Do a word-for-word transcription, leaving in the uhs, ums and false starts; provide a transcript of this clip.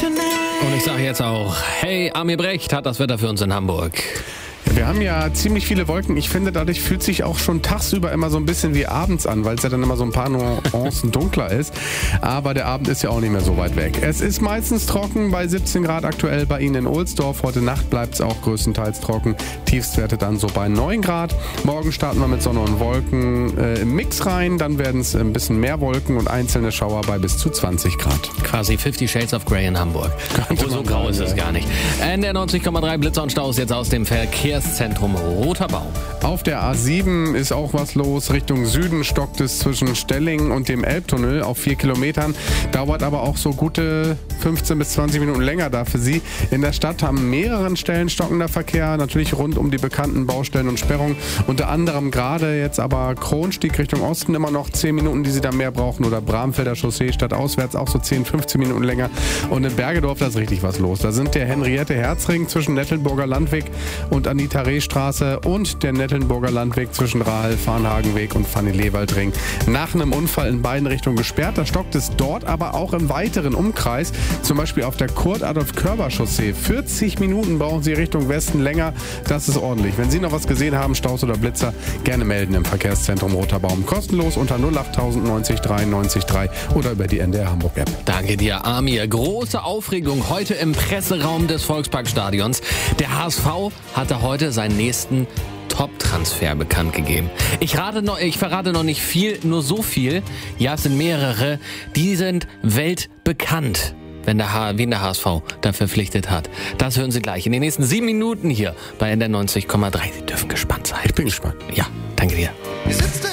Und ich sage jetzt auch, hey, Amir Brecht hat das Wetter für uns in Hamburg. Wir haben ja ziemlich viele Wolken. Ich finde, dadurch fühlt sich auch schon tagsüber immer so ein bisschen wie abends an, weil es ja dann immer so ein paar Nuancen dunkler ist. Aber der Abend ist ja auch nicht mehr so weit weg. Es ist meistens trocken, bei siebzehn Grad aktuell bei Ihnen in Ohlsdorf. Heute Nacht bleibt es auch größtenteils trocken. Tiefstwerte dann so bei neun Grad. Morgen starten wir mit Sonne und Wolken äh, im Mix rein. Dann werden es ein bisschen mehr Wolken und einzelne Schauer bei bis zu zwanzig Grad. Quasi Fifty Shades of Grey in Hamburg. Obwohl, so grau ist es gar nicht. N D R neunzig Komma drei Blitzer und Staus jetzt aus dem Verkehrszentrum Roter Baum. Auf der A sieben ist auch was los. Richtung Süden stockt es zwischen Stellingen und dem Elbtunnel auf vier Kilometern. Dauert aber auch so gute fünfzehn bis zwanzig Minuten länger da für Sie. In der Stadt haben mehreren Stellen stockender Verkehr. Natürlich rund um die bekannten Baustellen und Sperrungen. Unter anderem gerade jetzt aber Kronstieg Richtung Osten immer noch zehn Minuten, die Sie da mehr brauchen. Oder Bramfelder Chaussee stadtauswärts auch so zehn, fünfzehn Minuten länger. Und in Bergedorf, da ist richtig was los. Da sind der Henriette-Herzring zwischen Nettelnburger Landweg und Anita-Reh-Straße und der Nettelnburger Landweg zwischen Rahel-Farnhagenweg und Fanny-Lewald-Ring nach einem Unfall in beiden Richtungen gesperrt. Da stockt es dort aber auch im weiteren Umkreis, zum Beispiel auf der Kurt-Adolf-Körber-Chaussee. vierzig Minuten brauchen Sie Richtung Westen länger. Das ist ordentlich. Wenn Sie noch was gesehen haben, Staus oder Blitzer, gerne melden im Verkehrszentrum Roter Baum. Kostenlos unter null acht neunzig drei neunzig drei oder über die N D R Hamburg App. Danke dir, Amir. Große Aufregung heute im Presseraum des Volksparkstadions. Der H S V hatte heute seinen nächsten Top-Transfer bekannt gegeben. Ich, rate noch, ich verrate noch nicht viel, nur so viel. Ja, es sind mehrere. Die sind weltbekannt, wenn der H, wen der H S V da verpflichtet hat. Das hören Sie gleich in den nächsten sieben Minuten hier bei N D R neunzig Komma drei. Sie dürfen gespannt sein. Ich bin gespannt. Ja, danke dir.